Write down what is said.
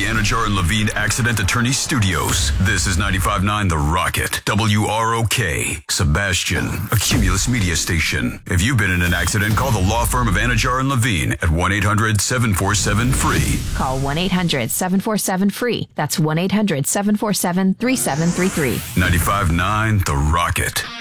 Anajar and Levine Accident Attorney Studios. This is 95.9 The Rocket. WROK. Sebastian. A Cumulus media station. If you've been in an accident, call the law firm of Anajar and Levine at 1-800-747-FREE. Call 1-800-747-FREE. That's 1-800-747-3733. 95.9 The Rocket.